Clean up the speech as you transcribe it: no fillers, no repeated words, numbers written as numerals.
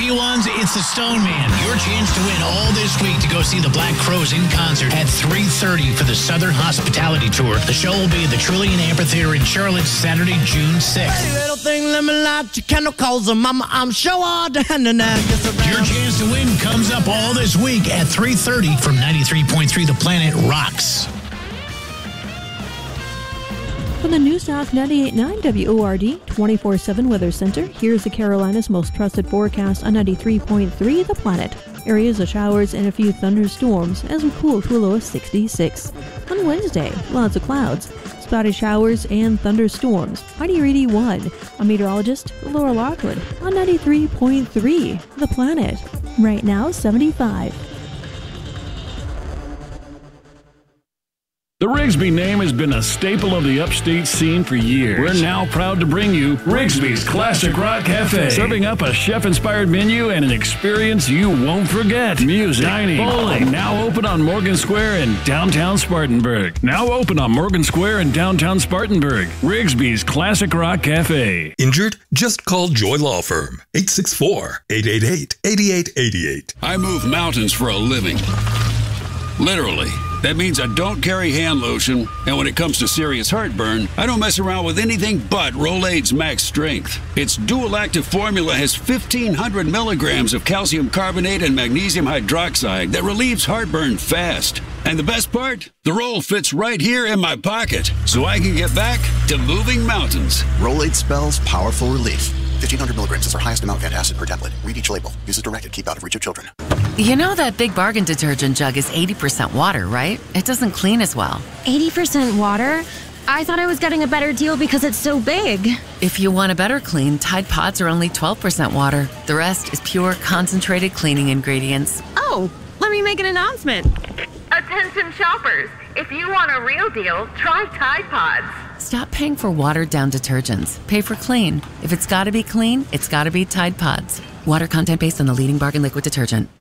91's It's the Stone Man. Your chance to win all this week to go see the Black Crowes in concert at 3:30 for the Southern Hospitality Tour. The show will be at the Trillium Amphitheater in Charlotte, Saturday, June 6th. Hey, little thing, let me light your candle, cause mama, I'm sure all down tonight. Your chance to win comes up all this week at 3:30 from 93.3 The Planet Rocks. From the New South 98.9 WORD 24/7 Weather Center, here's the Carolinas' most trusted forecast on 93.3 The Planet. Areas of showers and a few thunderstorms as we cool to a low of 66. On Wednesday, lots of clouds, spotty showers and thunderstorms. High near 81. I'm meteorologist Laura Lockwood on 93.3 The Planet. Right now, 75. The Rigsby name has been a staple of the upstate scene for years. We're now proud to bring you Rigsby's Classic Rock Cafe, serving up a chef-inspired menu and an experience you won't forget. Music, dining, bowling, now open on Morgan Square in downtown Spartanburg. Now open on Morgan Square in downtown Spartanburg. Rigsby's Classic Rock Cafe. Injured? Just call Joy Law Firm, 864-888-8888. I move mountains for a living. Literally. That means I don't carry hand lotion, and when it comes to serious heartburn, I don't mess around with anything but Rolaids Max Strength. Its dual-active formula has 1,500 milligrams of calcium carbonate and magnesium hydroxide that relieves heartburn fast. And the best part? The roll fits right here in my pocket, so I can get back to moving mountains. Rolaids spells powerful relief. 1,500 milligrams is our highest amount of acid per tablet. Read each label. Use as directed. Keep out of reach of children. You know that Big Bargain detergent jug is 80% water, right? It doesn't clean as well. 80% water? I thought I was getting a better deal because it's so big. If you want a better clean, Tide Pods are only 12% water. The rest is pure, concentrated cleaning ingredients. Oh, let me make an announcement. Attention shoppers, if you want a real deal, try Tide Pods. Stop paying for watered-down detergents. Pay for clean. If it's gotta be clean, it's gotta be Tide Pods. Water content based on the leading bargain liquid detergent.